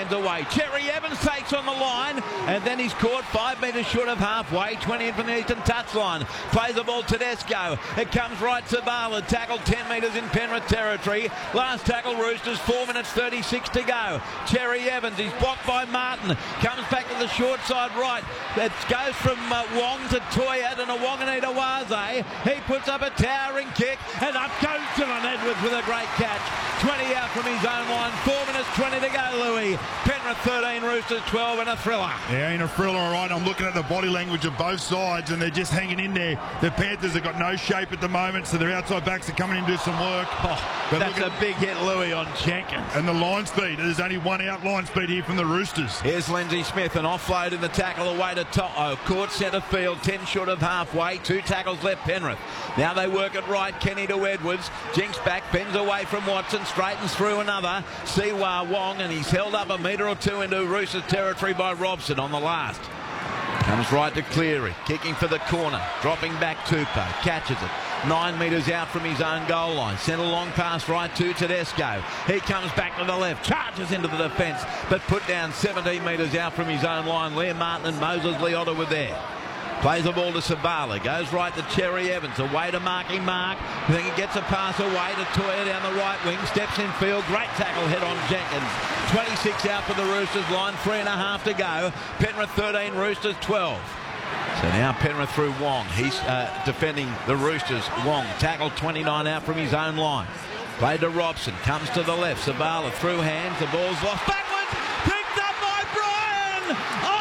Evans away. Cherry Evans takes on the line, and then he's caught 5 metres short of halfway, 20 in from the eastern touchline. Plays the ball to Tedesco. It comes right to Bala. Tackled 10 metres in Penrith territory. Last tackle, Roosters, 4 minutes 36 to go. Cherry Evans, he's blocked by Martin. Comes back to the short side right. It goes from Wong to Toya to Nwanganita Waze. He puts up a towering kick, and up goes Dylan Edwards with a great catch. 20 out from his own line. 4 minutes 20 to go, Louis. Penrith 13, Roosters 12, and a thriller. Yeah, in a thriller, all right. I'm looking at the body language of both sides, and they're just hanging in there. The Panthers have got no shape at the moment, so their outside backs are coming in to do some work. Oh, that's a big hit, Louis, on Jenkins. And the line speed. There's only one out line speed here from the Roosters. Here's Lindsay Smith, an offload in the tackle away to To'o. Caught centre field, 10 short of halfway. 2 tackles left Penrith. Now they work it right. Kenny to Edwards. Jinks back, bends away from Watson, straightens through another. Siwa Wong, and he's held up a metre or two into Roosters territory by Robson on the last. Comes right to Cleary, kicking for the corner, dropping back Tupou, catches it. 9 metres out from his own goal line. Sent a long pass right to Tedesco. He comes back to the left, charges into the defence, but put down 17 metres out from his own line. Liam Martin and Moses Leota were there. Plays the ball to Sabala. Goes right to Cherry Evans. Away to Marky Mark. Then he gets a pass away to Toya down the right wing. Steps in field. Great tackle head on Jenkins. 26 out for the Roosters line. 3.5 to go. Penrith 13, Roosters 12. So now Penrith through Wong. He's defending the Roosters. Wong tackled 29 out from his own line. Played to Robson. Comes to the left. Sabala through hands. The ball's lost. Backwards. Picked up by Bryan.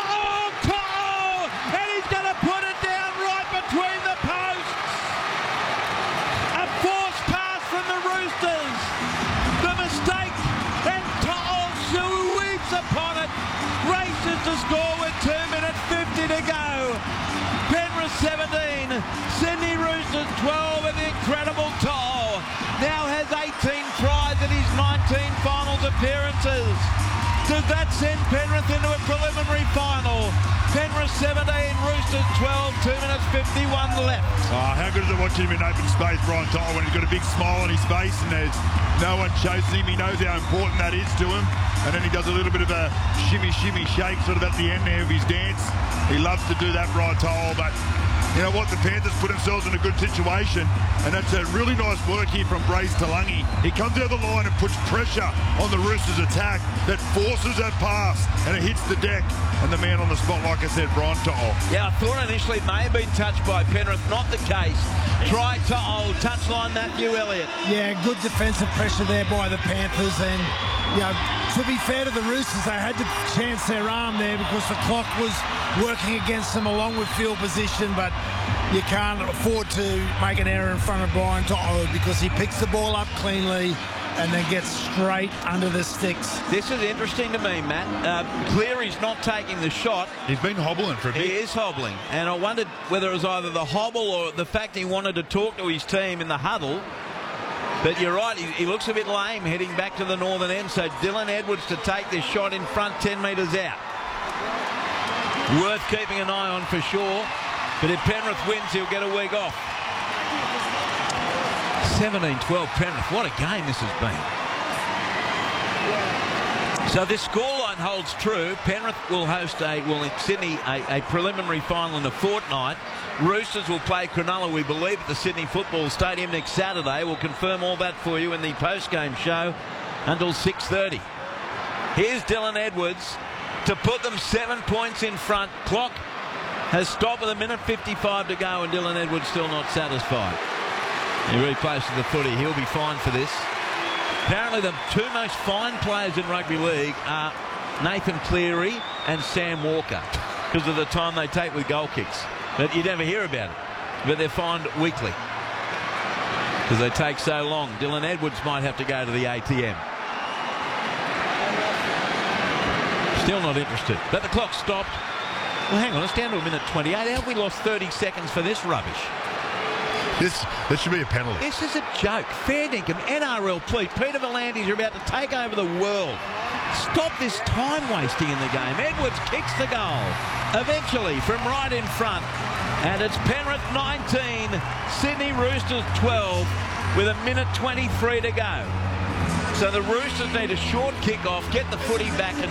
Between the posts. A forced pass from the Roosters. The mistake, and To'o sweeps upon it. Races to score with 2 minutes 50 to go. Penrith 17, Sydney Roosters 12, and the incredible To'o now has 18 tries in his 19 finals appearances. Does that send Penrith into a preliminary final? Penrith 17, Roosters 12, 2 minutes 51 left. Oh, how good is it watching him in open space, Brian To'o, when he's got a big smile on his face and there's no one chasing him. He knows how important that is to him. And then he does a little bit of a shimmy shake sort of at the end there of his dance. He loves to do that, Brian To'o, but you know what? The Panthers put themselves in a good situation, and that's a really nice work here from Brace Talangi. He comes out of the line and puts pressure on the Roosters' attack that forces that pass, and it hits the deck. And the man on the spot, like I said, Brian To'o. Yeah, I thought initially it may have been touched by Penrith. Not the case. Try To'o, touchline Matthew Elliott. Yeah, good defensive pressure there by the Panthers, and you know, to be fair to the Roosters, they had to chance their arm there because the clock was working against them along with field position, but you can't afford to make an error in front of Brian To'o because he picks the ball up cleanly and then gets straight under the sticks. This is interesting to me, Matt. Cleary's not taking the shot. He's been hobbling for a bit. He is hobbling, and I wondered whether it was either the hobble or the fact he wanted to talk to his team in the huddle. But you're right, he looks a bit lame heading back to the northern end, so Dylan Edwards to take this shot in front 10 metres out. Worth keeping an eye on for sure, but if Penrith wins, he'll get a week off. 17-12 Penrith. What a game this has been. So this scoreline holds true. Penrith will host Sydney a preliminary final in a fortnight. Roosters will play Cronulla, we believe, at the Sydney Football Stadium next Saturday. We'll confirm all that for you in the post-game show until 6:30. Here's Dylan Edwards to put them 7 points in front. Clock has stopped with 1:55 to go, and Dylan Edwards still not satisfied. He really plays to the footy. He'll be fined for this. Apparently the two most fined players in rugby league are Nathan Cleary and Sam Walker because of the time they take with goal kicks. But you never hear about it. But they're fined weekly because they take so long. Dylan Edwards might have to go to the ATM. Still not interested. But the clock stopped. Well, hang on, it's down to 1:28. How have we lost 30 seconds for this rubbish? This should be a penalty. This is a joke. Fair dinkum. NRL, please. Peter V'landys are about to take over the world. Stop this time wasting in the game. Edwards kicks the goal. Eventually from right in front. And it's Penrith 19, Sydney Roosters 12 with 1:23 to go. So the Roosters need a short kick-off, get the footy back and